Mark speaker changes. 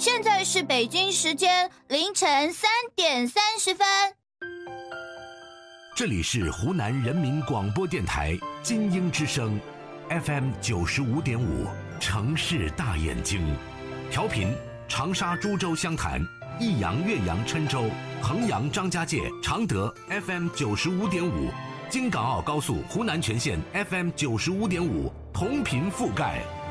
Speaker 1: 现在是北京时间凌晨3:30。
Speaker 2: 这里是湖南人民广播电台金鹰之声 FM 95.5城市大眼睛，调频长沙、株洲、湘潭、益阳、岳阳、郴州、衡阳、张家界、常德 FM 95.5，京港澳高速湖南全线 FM 95.5，同频覆盖。